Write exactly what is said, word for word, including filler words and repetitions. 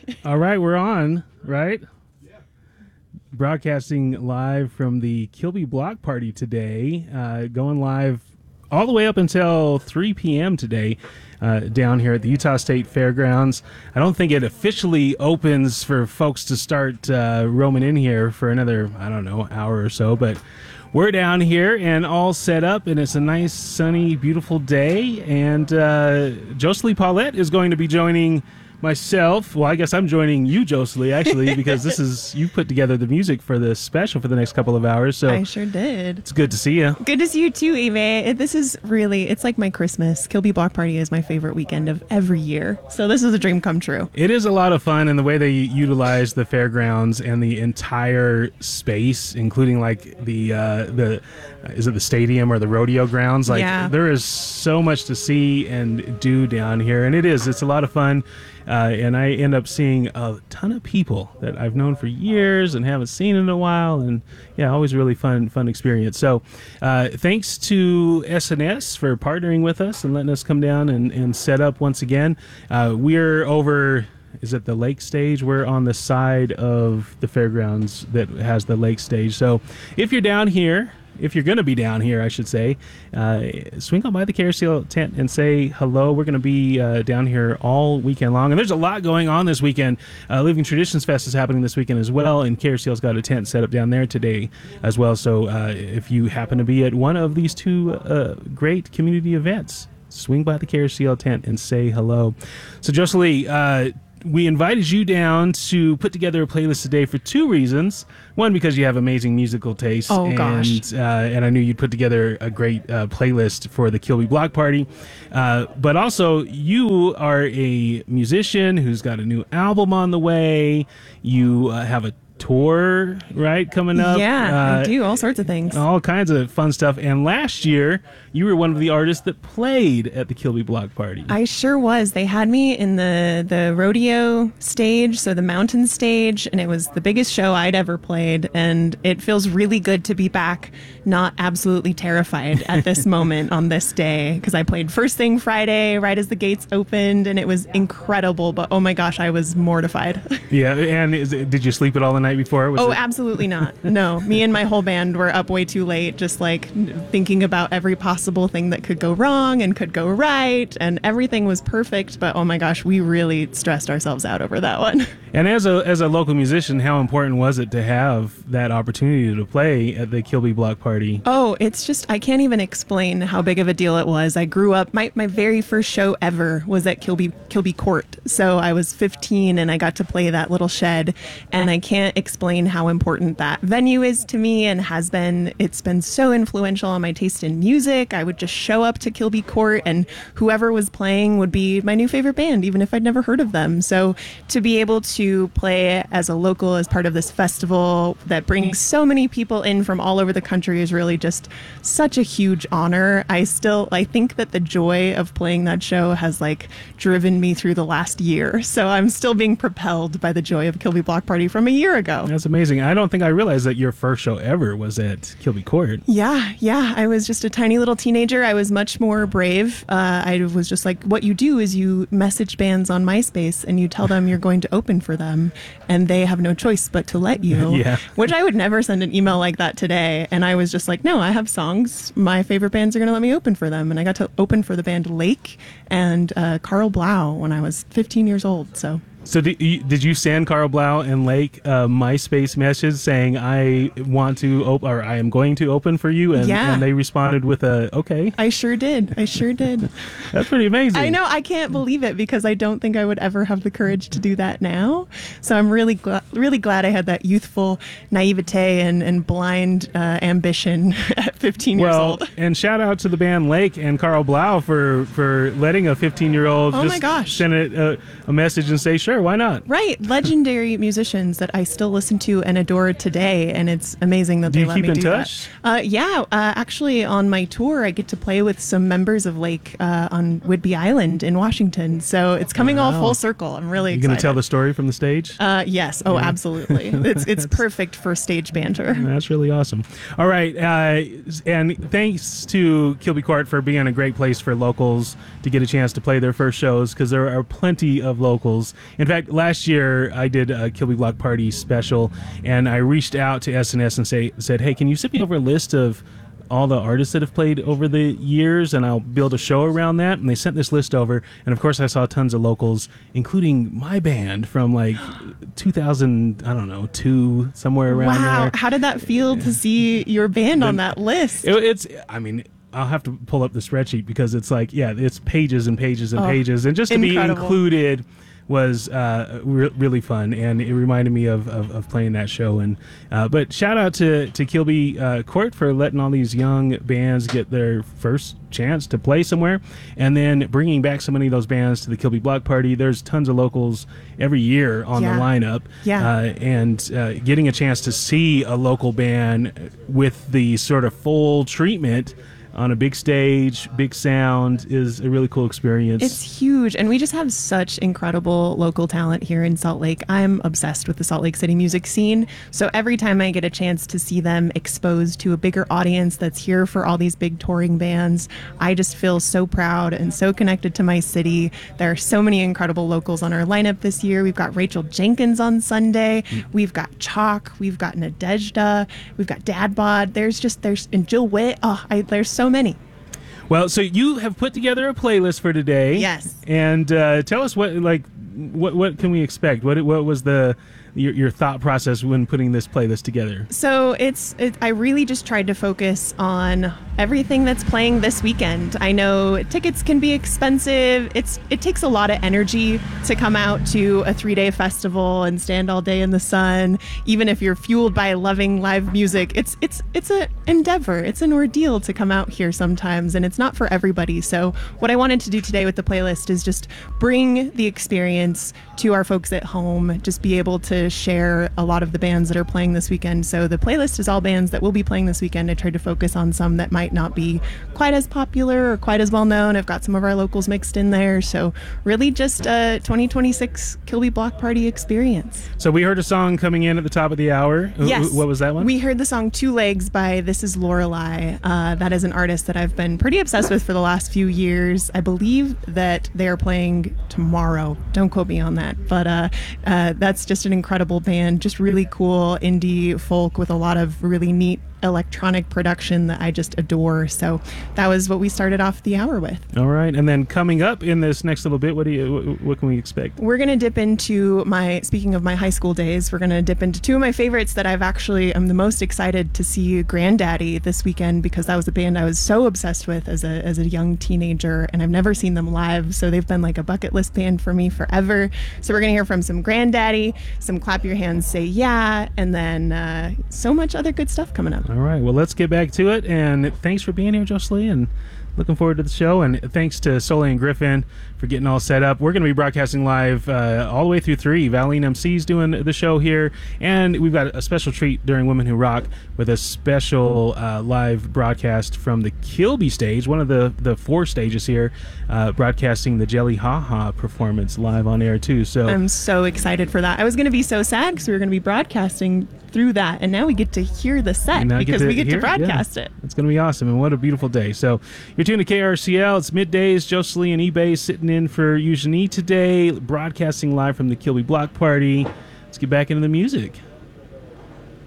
All right, we're on, right? Yeah. Broadcasting live from the Kilby Block Party today, uh, going live all the way up until three p.m. today uh, down here at the Utah State Fairgrounds. I don't think it officially opens for folks to start uh, roaming in here for another, I don't know, hour or so, but we're down here and all set up, and it's a nice, sunny, beautiful day, and uh, Jocelyn Paulette is going to be joining myself. Well, I guess I'm joining you, Jocelyn, actually, because this is, you put together the music for this special for the next couple of hours. So I sure did. It's good to see you. Good to see you too, Eve. This is really, it's like my Christmas. Kilby Block Party is my favorite weekend of every year. So this is a dream come true. It is a lot of fun, and the way they utilize the fairgrounds and the entire space, including like the, uh, the is it the stadium or the rodeo grounds? Like yeah. There is so much to see and do down here, and it is. It's a lot of fun. Uh, and I end up seeing a ton of people that I've known for years and haven't seen in a while, and yeah, always really fun, fun experience. So, uh, thanks to S N S for partnering with us and letting us come down and, and set up once again. Uh, we're over. Is it the lake stage? We're on the side of the fairgrounds that has the lake stage. So, if you're down here. If you're going to be down here, I should say, uh, swing on by the Carousel tent and say hello. We're going to be uh, down here all weekend long. And there's a lot going on this weekend. Uh, Living Traditions Fest is happening this weekend as well, and Carousel's got a tent set up down there today as well. So uh, if you happen to be at one of these two uh, great community events, swing by the Carousel tent and say hello. So, Jocelyn, uh, we invited you down to put together a playlist today for two reasons. One, because you have amazing musical taste. Oh, and, gosh. Uh, and I knew you'd put together a great uh, playlist for the Kilby Block Party. Uh, but also, you are a musician who's got a new album on the way. You uh, have a tour, right, coming up. Yeah, uh, I do all sorts of things. All kinds of fun stuff. And last year, you were one of the artists that played at the Kilby Block Party. I sure was. They had me in the, the rodeo stage, so the mountain stage, and it was the biggest show I'd ever played. And it feels really good to be back, not absolutely terrified at this moment on this day, because I played first thing Friday, right as the gates opened, and it was incredible. But oh my gosh, I was mortified. Yeah, and is it, did you sleep at all the night before? Was oh, it- absolutely not. No, me and my whole band were up way too late, just like thinking about every possible thing that could go wrong and could go right, and everything was perfect. But oh my gosh, we really stressed ourselves out over that one. And as a as a local musician, how important was it to have that opportunity to play at the Kilby Block Party? Oh, it's just, I can't even explain how big of a deal it was. I grew up, my, my very first show ever was at Kilby Kilby Court. So I was fifteen and I got to play that little shed, and I can't explain how important that venue is to me and has been. It's been so influential on my taste in music. I would just show up to Kilby Court and whoever was playing would be my new favorite band, even if I'd never heard of them. So to be able to play as a local, as part of this festival that brings so many people in from all over the country is really just such a huge honor. I still, I think that the joy of playing that show has like driven me through the last year. So I'm still being propelled by the joy of Kilby Block Party from a year ago. That's amazing. I don't think I realized that your first show ever was at Kilby Court. Yeah, yeah. I was just a tiny little teenager. I was much more brave. Uh, I was just like, what you do is you message bands on MySpace and you tell them you're going to open for them, and they have no choice but to let you. Yeah. Which I would never send an email like that today. And I was just like, no, I have songs. My favorite bands are going to let me open for them. And I got to open for the band Lake and uh, Carl Blau when I was fifteen years old. So. So did you, did you send Carl Blau and Lake a MySpace message saying, I want to open, or I am going to open for you? And, yeah. and they responded with a, okay. I sure did. I sure did. That's pretty amazing. I know. I can't believe it because I don't think I would ever have the courage to do that now. So I'm really, gl- really glad I had that youthful naivete and, and blind uh, ambition at fifteen years well, old. And shout out to the band Lake and Carl Blau for, for letting a fifteen-year-old Oh just my gosh. send a, a, a message and say, sure, why not? Right. Legendary musicians that I still listen to and adore today. And it's amazing that Do they you let keep me in do touch? that. Uh, yeah. Uh, actually, on my tour, I get to play with some members of Lake uh, on Whidbey Island in Washington. So it's coming all Wow. full circle. I'm really You excited. going to tell the story from the stage? Uh, yes. Oh, absolutely. It's it's perfect for stage banter. That's really awesome. All right. Uh, and thanks to Kilby Court for being a great place for locals to get a chance to play their first shows, because there are plenty of locals. In In fact, last year I did a Kilby Block Party special, and I reached out to S N S and say said, "Hey, can you send me over a list of all the artists that have played over the years, and I'll build a show around that." And they sent this list over, and of course I saw tons of locals, including my band from like two thousand, I don't know, two, somewhere around wow. there. How did that feel to see your band The- on that list? It, it's, I mean, I'll have to pull up the spreadsheet because it's like, yeah, it's pages and pages and Oh, pages, and just to incredible. be included was uh, re- really fun, and it reminded me of, of, of playing that show. And uh, but shout out to to Kilby uh, Court for letting all these young bands get their first chance to play somewhere, and then bringing back so many of those bands to the Kilby Block Party. There's tons of locals every year on Yeah. the lineup, Yeah. uh, and uh, getting a chance to see a local band with the sort of full treatment on a big stage, big sound, is a really cool experience. It's huge, and we just have such incredible local talent here in Salt Lake. I'm obsessed with the Salt Lake City music scene, so every time I get a chance to see them exposed to a bigger audience that's here for all these big touring bands, I just feel so proud and so connected to my city. There are so many incredible locals on our lineup this year. We've got Rachel Jenkins on Sunday. We've got Chalk. We've got Nadejda. We've got Dad Bod. There's just, there's, and Jill Witt. Oh, I, there's so many. Well, so you have put together a playlist for today. Yes. And uh, tell us what, like, what what can we expect? What what was the your, your thought process when putting this playlist together? So it's, it, I really just tried to focus on everything that's playing this weekend. I know tickets can be expensive. It's it takes a lot of energy to come out to a three-day festival and stand all day in the sun. Even if you're fueled by loving live music, it's it's it's an endeavor. It's an ordeal to come out here sometimes, and it's not for everybody. So what I wanted to do today with the playlist is just bring the experience to our folks at home, just be able to share a lot of the bands that are playing this weekend. So the playlist is all bands that will be playing this weekend. I tried to focus on some that might not be quite as popular or quite as well known. I've got some of our locals mixed in there. So really just a twenty twenty-six Kilby Block Party experience. So we heard a song coming in at the top of the hour. Wh- Yes. What was that one? We heard the song Two Legs by This Is Lorelei. Uh, that is an artist that I've been pretty obsessed with for the last few years. I believe that they are playing tomorrow. Don't quote me on that. But uh, uh, that's just an incredible band. Just really cool indie folk with a lot of really neat electronic production that I just adore. So that was what we started off the hour with. All right. And then coming up in this next little bit, what do you what, what can we expect? We're going to dip into my, speaking of my high school days, we're going to dip into two of my favorites that I've actually, I'm the most excited to see Granddaddy this weekend, because that was a band I was so obsessed with as a, as a young teenager, and I've never seen them live. So they've been like a bucket list band for me forever. So we're going to hear from some Granddaddy, some Clap Your Hands, Say Yeah, and then uh, so much other good stuff coming up. All right. Well, let's get back to it. And thanks for being here, Jocelyn, and looking forward to the show. And thanks to Soli and Griffin for getting all set up. We're going to be broadcasting live uh, all the way through three. Valine M C's doing the show here. And we've got a special treat during Women Who Rock with a special uh, live broadcast from the Kilby stage, one of the, the four stages here, uh, broadcasting the Jelly Ha Ha performance live on air, too. So I'm so excited for that. I was going to be so sad because we were going to be broadcasting through that, and now we get to hear the set now because to we get hear to broadcast yeah. it. It's going to be awesome, and what a beautiful day. So you're tuned to K R C L. It's middays. Jocelyn and eBay sitting in for Eugenie today, broadcasting live from the Kilby Block Party. Let's get back into the music.